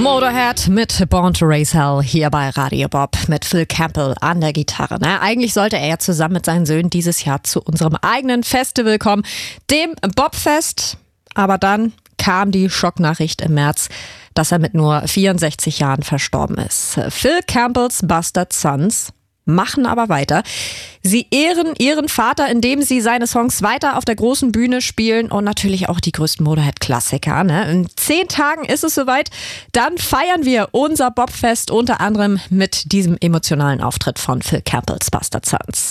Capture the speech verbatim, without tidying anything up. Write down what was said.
Motorhead mit Born to Raise Hell hier bei Radio Bob mit Phil Campbell an der Gitarre. Na, eigentlich sollte er ja zusammen mit seinen Söhnen dieses Jahr zu unserem eigenen Festival kommen, dem Bobfest. Aber dann kam die Schocknachricht im März, dass er mit nur vierundsechzig Jahren verstorben ist. Phil Campbells Bastard Sons machen aber weiter. Sie ehren ihren Vater, indem sie seine Songs weiter auf der großen Bühne spielen und natürlich auch die größten Motorhead-Klassiker. Ne? In zehn Tagen ist es soweit. Dann feiern wir unser Bobfest unter anderem mit diesem emotionalen Auftritt von Phil Campbells Bastard Sons.